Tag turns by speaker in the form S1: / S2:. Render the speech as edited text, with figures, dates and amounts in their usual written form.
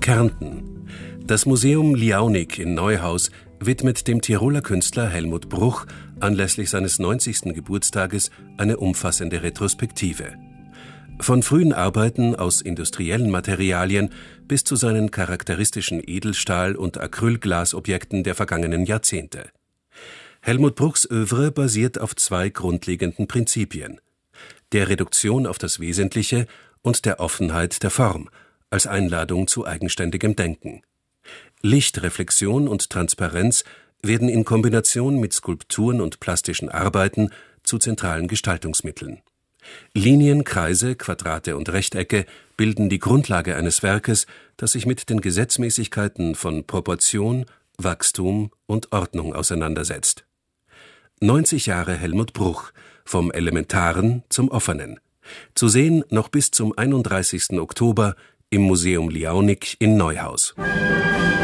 S1: Kärnten. Das Museum Liaunik in Neuhaus widmet dem Tiroler Künstler Helmut Bruch anlässlich seines 90. Geburtstages eine umfassende Retrospektive. Von frühen Arbeiten aus industriellen Materialien bis zu seinen charakteristischen Edelstahl- und Acrylglasobjekten der vergangenen Jahrzehnte. Helmut Bruchs Œuvre basiert auf zwei grundlegenden Prinzipien: der Reduktion auf das Wesentliche und der Offenheit der Form, als Einladung zu eigenständigem Denken. Lichtreflexion und Transparenz werden in Kombination mit Skulpturen und plastischen Arbeiten zu zentralen Gestaltungsmitteln. Linien, Kreise, Quadrate und Rechtecke bilden die Grundlage eines Werkes, das sich mit den Gesetzmäßigkeiten von Proportion, Wachstum und Ordnung auseinandersetzt. 90 Jahre Helmut Bruch, vom Elementaren zum Offenen. Zu sehen noch bis zum 31. Oktober im Museum Liaunik in Neuhaus.